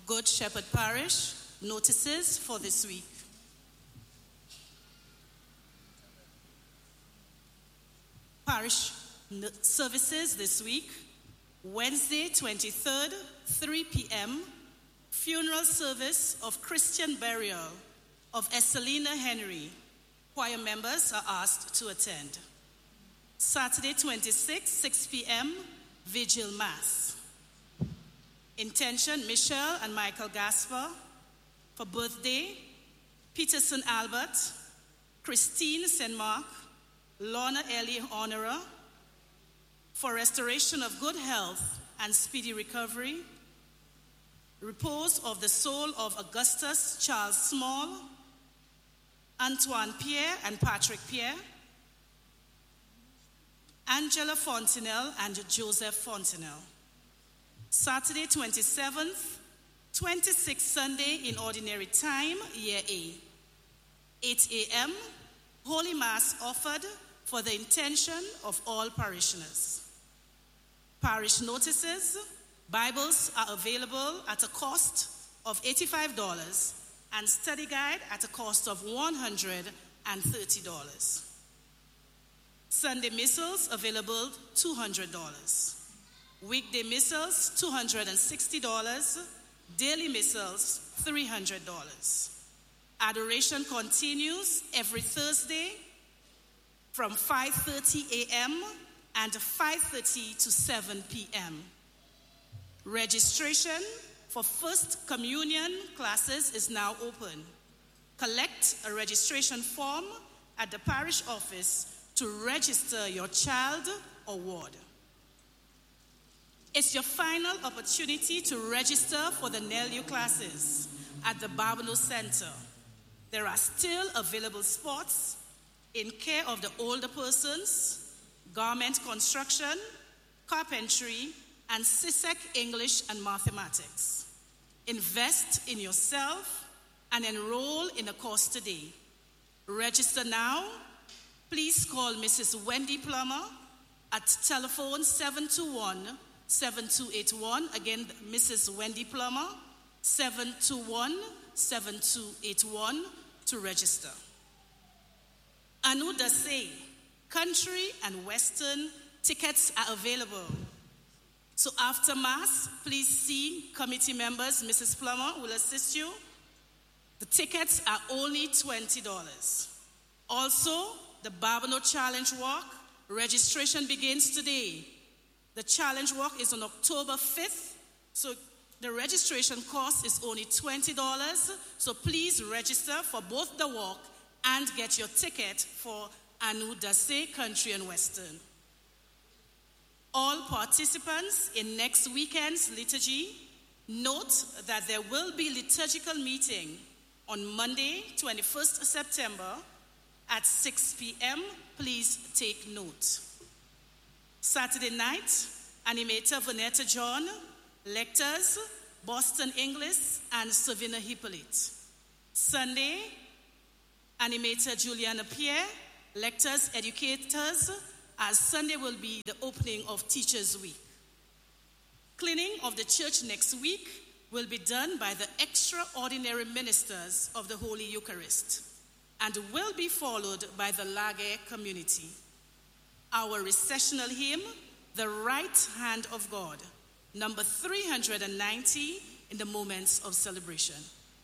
Good Shepherd Parish notices for this week. Parish services this week. Wednesday, 23rd, 3 p.m., funeral service of Christian burial of Esselina Henry. Choir members are asked to attend. Saturday, 26th, 6 p.m., Vigil Mass. Intention, Michelle and Michael Gaspar. For birthday, Peterson Albert, Christine St. Mark, Lorna Ellie Honorer. For restoration of good health and speedy recovery, repose of the soul of Augustus Charles Small, Antoine Pierre and Patrick Pierre, Angela Fontenelle and Joseph Fontenelle. Saturday, 27th, 26th Sunday in ordinary time, year A. 8 a.m., Holy Mass offered for the intention of all parishioners. Parish notices, Bibles are available at a cost of $85 and study guide at a cost of $130. Sunday missals available $200. Weekday missals $260. Daily missals $300. Adoration continues every Thursday from 5:30 a.m. and 5:30 to 7 p.m. Registration for First Communion classes is now open. Collect a registration form at the parish office to register your child or ward. It's your final opportunity to register for the NELU classes at the Barbano Center. There are still available spots in care of the older persons, garment construction, carpentry, and CISEC English and mathematics. Invest in yourself and enroll in a course today. Register now. Please call Mrs. Wendy Plummer at telephone 721-7281. Again, Mrs. Wendy Plummer, 721-7281 to register. Anu Dase, country and western tickets are available. So after Mass, please see committee members. Mrs. Plummer will assist you. The tickets are only $20. Also, the Barbano Challenge Walk, registration begins today. The Challenge Walk is on October 5th, so the registration cost is only $20. So please register for both the walk and get your ticket for Anu Dase, country and western. All participants in next weekend's liturgy, note that there will be liturgical meeting on Monday, 21st September at 6 p.m. Please take note. Saturday night, animator Vanetta John, lectors Boston English and Savina Hippolyte. Sunday, animator Juliana Pierre, lectors, educators, as Sunday will be the opening of Teachers' Week. Cleaning of the church next week will be done by the extraordinary ministers of the Holy Eucharist and will be followed by the Lage community. Our recessional hymn, The Right Hand of God, number 390 in the moments of celebration.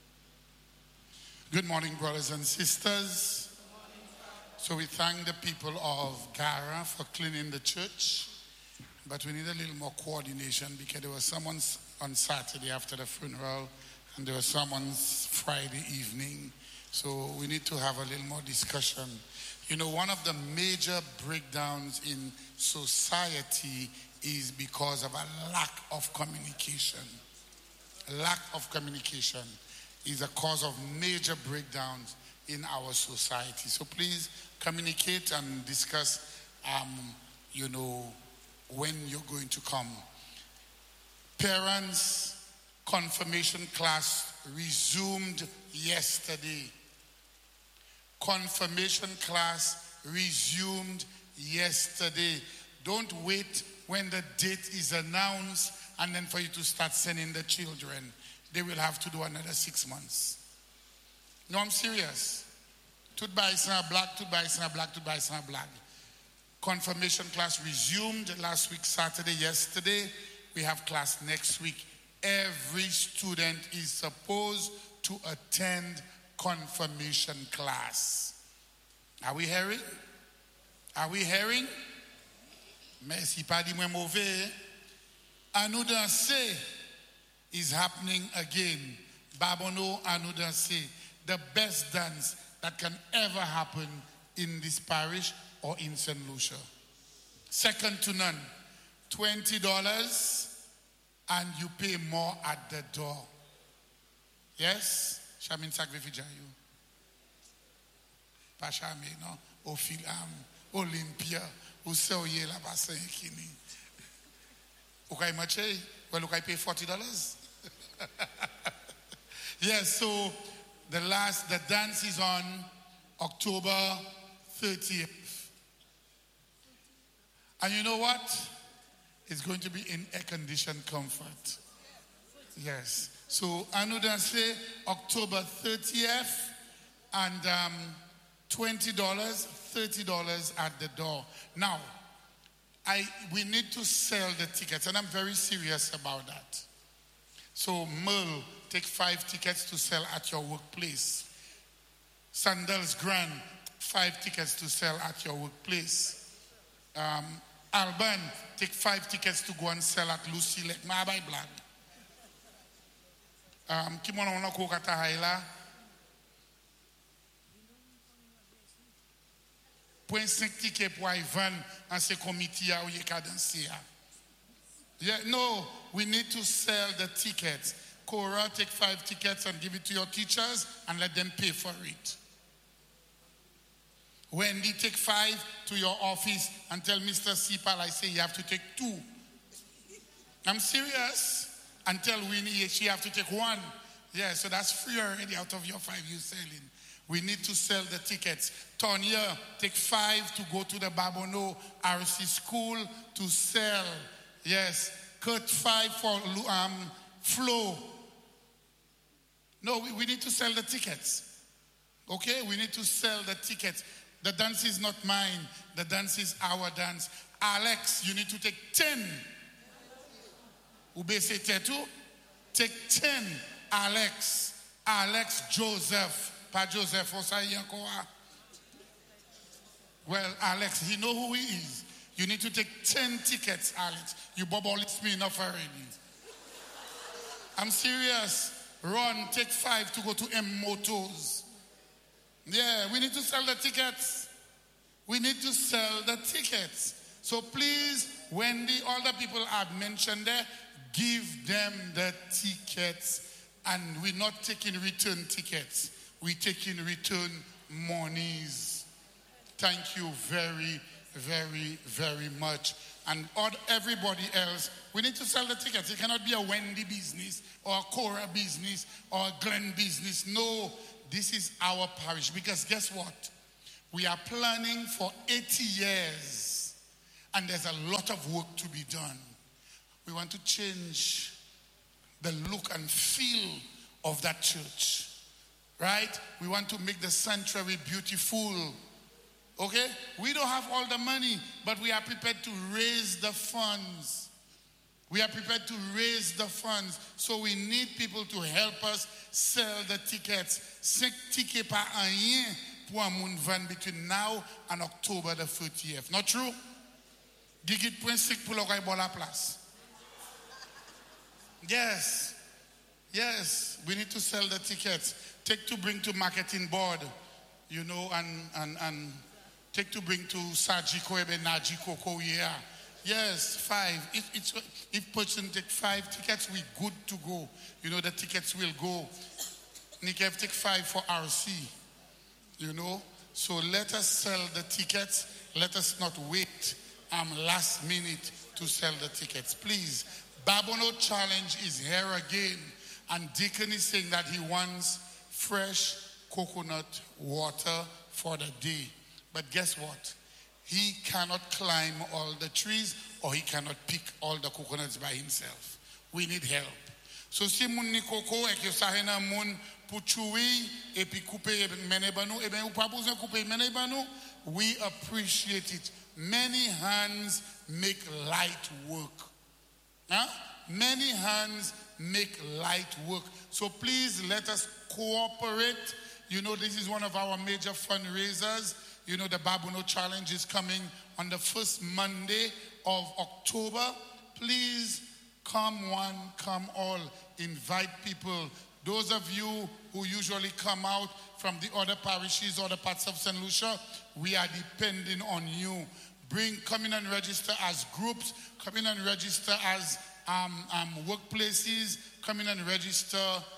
Good morning, brothers and sisters. So we thank the people of Gara for cleaning the church, but we need a little more coordination because there was someone on Saturday after the funeral and there was someone Friday evening. So we need to have a little more discussion. You know, one of the major breakdowns in society is because of a lack of communication. Lack of communication is a cause of major breakdowns in our society. So please communicate and discuss, when you're going to come. Parents' confirmation class resumed yesterday. Confirmation class resumed yesterday. Don't wait when the date is announced and then for you to start sending the children. they will have to do another 6 months. No, I'm serious. Tout baïsan black, tout baïsan black, tout baïsan black. Confirmation class resumed last week, Saturday, yesterday. We have class next week. Every student is supposed to attend confirmation class. Are we hearing? Are we hearing? Mais si pas dit moins mauvais. Anou danser is happening again. Babono Anou danser. The best dance that can ever happen in this parish or in St. Lucia. Second to none. $20 and you pay more at the door. Yes? Chamin sacrifice you. Pas jamais, non? Au Filam, Olympia, ou Soye la bassin kini. Okay, much? Well, look, I pay $40. Yes, so the dance is on October 30th. And you know what? It's going to be in air-conditioned comfort. Yes. So, Anou Danse, October 30th, and $20, $30 at the door. Now, we need to sell the tickets, and I'm very serious about that. So, Merle, take 5 tickets to sell at your workplace. Sandals Grand, 5 tickets to sell at your workplace. Alban, take 5 tickets to go and sell at Lucy Lake. Ma bay blag. Kimono wana ko kata haila. Point 5 tickets pour Ivan and ce committee ou ye ka danser. Yeah, no, we need to sell the tickets. Cora, take 5 tickets and give it to your teachers and let them pay for it. Wendy, take 5 to your office and tell Mr. Sipal, I say you have to take 2. I'm serious. And tell Winnie she have to take 1. Yeah, so that's free already out of your 5 you're selling. We need to sell the tickets. Tonya, take 5 to go to the Babono RC school to sell. Yes. Cut 5 for Flo. No, we need to sell the tickets. Okay? We need to sell the tickets. The dance is not mine. The dance is our dance. Alex, you need to take 10. Ube say tetu? Take 10. Alex Joseph. Pa Joseph Osayankoa. Well, Alex, he know who he is. You need to take 10 tickets, Alex. You bubble-list me enough already. I'm serious. Ron, take 5 to go to M Motors. Yeah, we need to sell the tickets. We need to sell the tickets. So please, Wendy, all the people I've mentioned there, give them the tickets. And we're not taking return tickets. We're taking return monies. Thank you very, very, very much. And everybody else, we need to sell the tickets. It cannot be a Wendy business or a Cora business or a Glenn business. No, this is our parish. Because guess what? We are planning for 80 years. And there's a lot of work to be done. We want to change the look and feel of that church. Right? We want to make the sanctuary beautiful. Okay? We don't have all the money, but we are prepared to raise the funds. We are prepared to raise the funds. So we need people to help us sell the tickets. 5 tickets par an pour un moun van between now and October the 30th. Not true? Gigit point 5 pour l'oreille bon la place. Yes. Yes. We need to sell the tickets. Take to bring to marketing board, you know, and take to bring to Sajiko Ebe Najiko Koyea. Yes, 5. If person take 5 tickets, we good to go. You know, the tickets will go. Nikev take 5 for RC. You know, so let us sell the tickets. Let us not wait last minute to sell the tickets. Please, Babono Challenge is here again. And Deacon is saying that he wants fresh coconut water for the day. But guess what? He cannot climb all the trees or he cannot pick all the coconuts by himself. We need help. So si moun ni koko et que ça nan moun pour chewy et puis couper mene banou, eh bien ou pas besoin couper mene banou. We appreciate it. Many hands make light work. Huh? Many hands make light work. So please let us cooperate. You know, this is one of our major fundraisers. You know, the Babuno Challenge is coming on the first Monday of October. Please come one, come all. Invite people. Those of you who usually come out from the other parishes or the parts of St. Lucia, we are depending on you. Come in and register as groups. Come in and register as workplaces. Come in and register.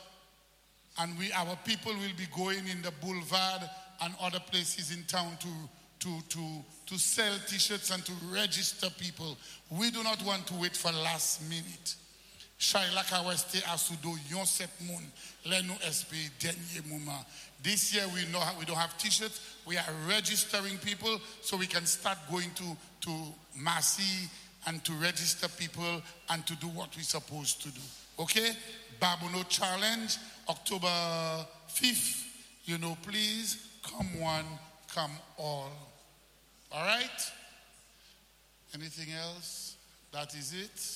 And our people will be going in the boulevard and other places in town to sell t-shirts and to register people. We do not want to wait for last minute. Shaila Kaweste Asudo Yon Set Moon Lenu SP Denye Muma. This year we don't have t-shirts. We are registering people so we can start going to Massy and to register people and to do what we're supposed to do. Okay? Babuno Challenge, October 5th. You know, please come one, come all. All right? Anything else? That is it.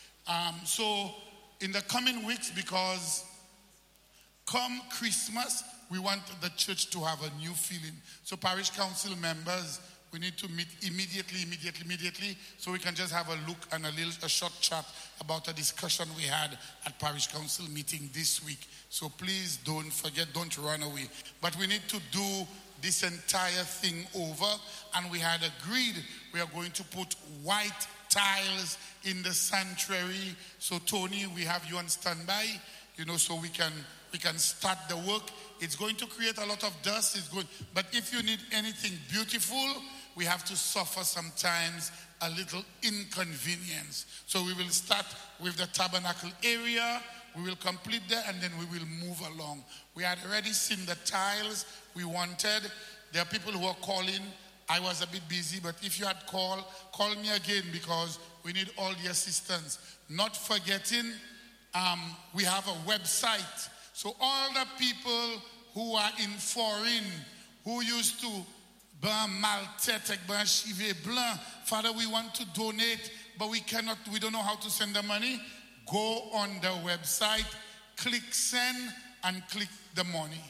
So in the coming weeks, because come Christmas, we want the church to have a new feeling. So parish council members, we need to meet immediately, so we can just have a look and a short chat about a discussion we had at parish council meeting this week. So please don't forget, don't run away. But we need to do this entire thing over, and we had agreed we are going to put white tiles in the sanctuary. So Tony, we have you on standby, you know, so we can start the work. It's going to create a lot of dust. But if you need anything beautiful, we have to suffer sometimes a little inconvenience. So we will start with the tabernacle area. We will complete that and then we will move along. We had already seen the tiles we wanted. There are people who are calling. I was a bit busy, but if you had call me again because we need all the assistance. Not forgetting, we have a website. So all the people who are in foreign, who used to Father, we want to donate, but we don't know how to send the money. Go on the website, click send, and click the money.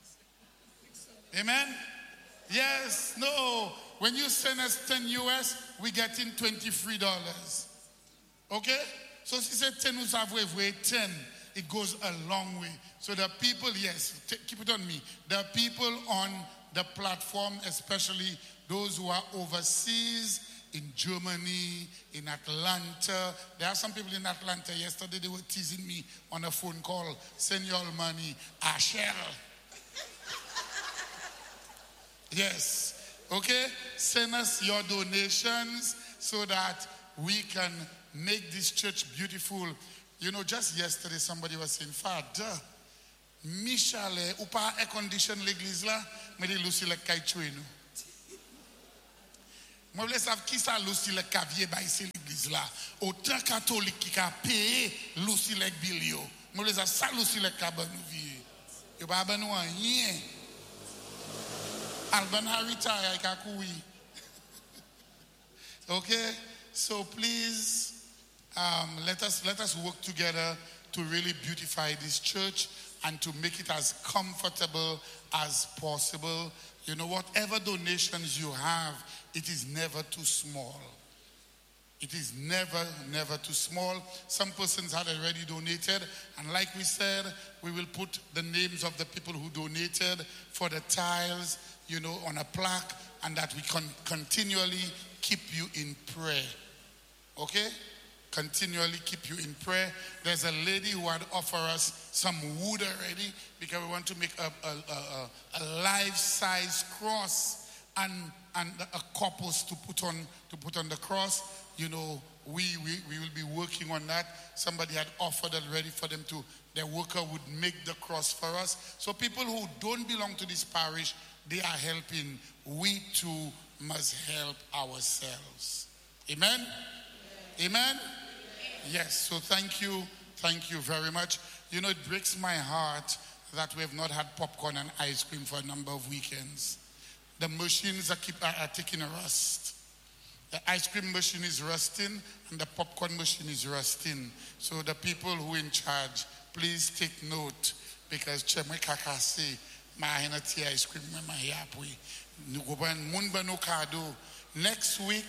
Amen? Yes, no. When you send us 10 US, we get in $23. Okay? So she said 10 us have 10. It goes a long way. So the people, yes, keep it on me. The people on the platform, especially those who are overseas, in Germany, in Atlanta. There are some people in Atlanta. Yesterday they were teasing me on a phone call. Send your money. Cheryl. Yes. Okay? Send us your donations so that we can make this church beautiful. You know, just yesterday somebody was saying, Father, Michale, ou pas air condition l'église là, mais les Lucie le kaichoué nous. Moi, je veux savoir qui ça Lucie le cavier ba ici l'église là. Autant catholique qui a payé Lucie le bilio. Moi, je veux savoir ça Lucie le caban nous vie. Yo pas ban nous rien. Alban a retire I ka koui. Okay? So please let us work together to really beautify this church and to make it as comfortable as possible. You know, whatever donations you have, it is never too small. It is never too small. Some persons had already donated, and like we said, we will put the names of the people who donated for the tiles, you know, on a plaque, and that we can continually keep you in prayer. Okay? Continually keep you in prayer. There's a lady who had offered us some wood already because we want to make a life-size cross and a corpus to put on the cross. You know, we will be working on that. Somebody had offered already for them to, their worker would make the cross for us. So people who don't belong to this parish, they are helping. We too must help ourselves. Amen? Amen? Yes, so thank you Thank you very much. You know, it breaks my heart that we have not had popcorn and ice cream for a number of weekends. The machines are taking a rust. The ice cream machine is rusting and the popcorn machine is rusting. So the people who are in charge, please take note, because Chemwe Kakasi, mahina tea ice cream ma yapwe. Nugoban munba no kado. Next week,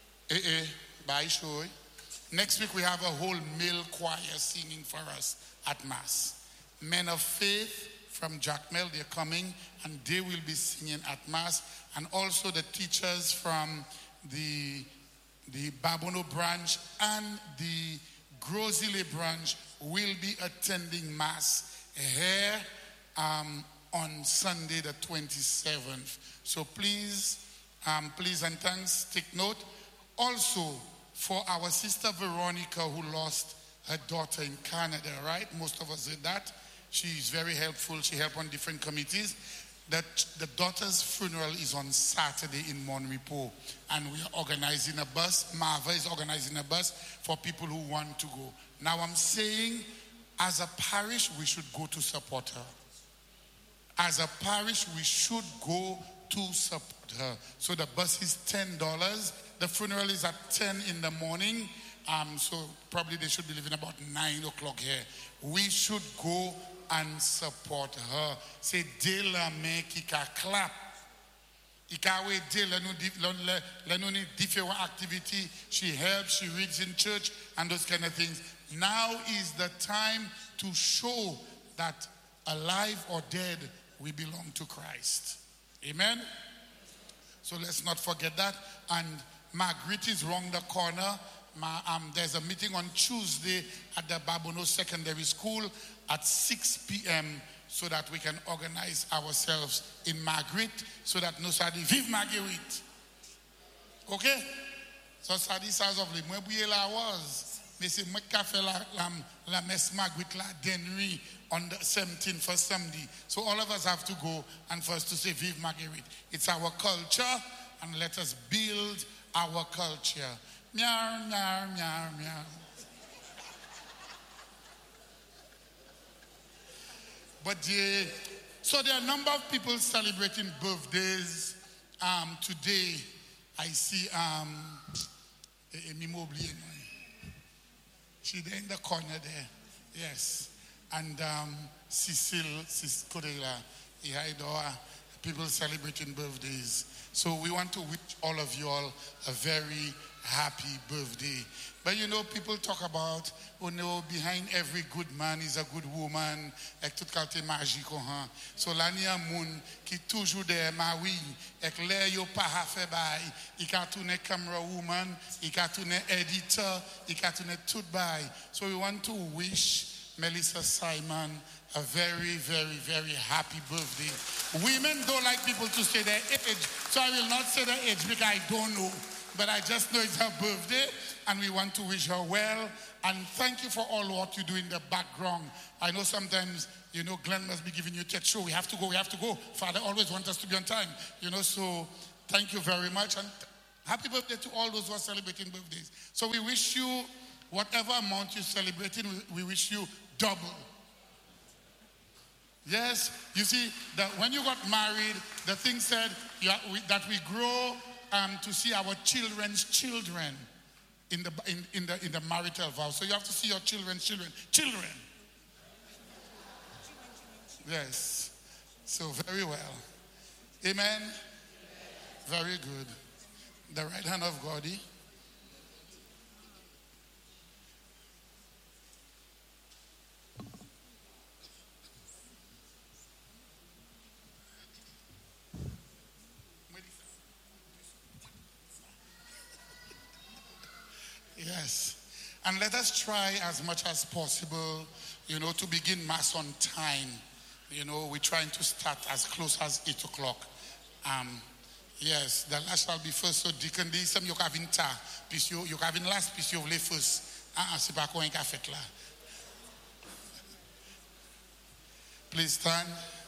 bye show. Next week we have a whole male choir singing for us at Mass. Men of Faith from Jacmel, they're coming and they will be singing at Mass. And also the teachers from the Babono branch and the Grozile branch will be attending Mass here on Sunday the 27th. So please and thanks, take note. Also, for our sister Veronica who lost her daughter in Canada, right? Most of us did that. She's very helpful. She helped on different committees. The daughter's funeral is on Saturday in Monrepo, and we are organizing a bus. Marva is organizing a bus for people who want to go. Now I'm saying, as a parish, we should go to support her. As a parish, we should go to support her. So the bus is $10. The funeral is at 10 in the morning. So probably they should be leaving about 9 o'clock here. We should go and support her. Say, de la me kika clap. Ikawe de la no different activity. She helps, she reads in church and those kind of things. Now is the time to show that alive or dead, we belong to Christ. Amen? So let's not forget that. And Margaret is round the corner. There's a meeting on Tuesday at the Babono Secondary School at 6 p.m. so that we can organize ourselves in Margaret so that no sadi vive Marguerite. Okay? So sadi says of the Mwebuela was. They say Mekafe la messe Margaret la denri on the 17th for Sunday. So all of us have to go and first to say vive Marguerite. It's our culture, and let us build our culture. Meow, meow, meow, meow. But so there are a number of people celebrating birthdays. Today, I see she's there in the corner there. Yes. And Cecile Kodela, people celebrating birthdays. So we want to wish all of you all a very happy birthday. But you know, people talk about, oh no, behind every good man is a good woman. Ek tout kalte magique, so l'ania moun qui toujours der mawi, ek lè yo pa hafe bay, I ka tourne camera woman, I ka tourne editor, I ka tourne tout bay. So we want to wish Melissa Simon a very, very, very happy birthday. Women don't like people to say their age, so I will not say their age because I don't know. But I just know it's her birthday, and we want to wish her well. And thank you for all what you do in the background. I know sometimes, you know, Glenn must be giving you a show. We have to go. Father always wants us to be on time. You know, so thank you very much. And happy birthday to all those who are celebrating birthdays. So we wish you, whatever amount you're celebrating, we wish you double. Yes, you see, that when you got married, the thing said that we grow to see our children's children in the marital vow. So you have to see your children's children. Yes. So very well. Amen. Very good. The right hand of God. Yes. And let us try as much as possible, you know, to begin Mass on time. You know, we're trying to start as close as 8 o'clock. Yes, the last shall be first. So Deacon, this time you having ta, puis you having last, puis you have first. C'est pas quoi un café là. Please stand.